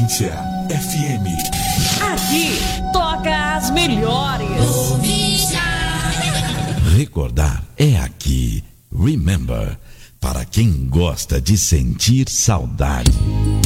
Província FM. Aqui toca as melhores. Província. Recordar é aqui. Remember, para quem gosta de sentir saudade.